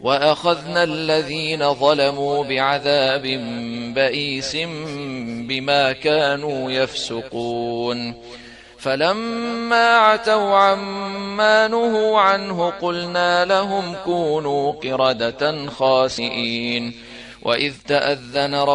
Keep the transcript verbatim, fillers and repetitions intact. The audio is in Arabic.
وأخذنا الذين ظلموا بعذاب بئيس بما كانوا يفسقون فلما عتوا عما نهوا عنه قلنا لهم كونوا قردة خاسئين وإذ تأذن